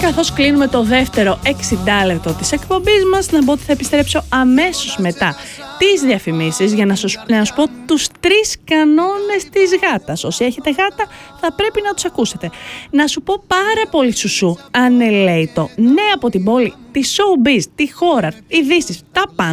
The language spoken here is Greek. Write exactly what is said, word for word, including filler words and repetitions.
καθώς κλείνουμε το δεύτερο εξήντα λεπτό της εκπομπής μας, να πω ότι θα επιστρέψω αμέσως μετά τις διαφημίσεις για να σου, να σου πω τους τρεις κανόνες της γάτας. Όσοι έχετε γάτα θα πρέπει να τους ακούσετε. Να σου πω πάρα πολύ σουσού, ανελέητο, νέα από την πόλη, τη showbiz, τη χώρα, ειδήσεις, τα πάντα.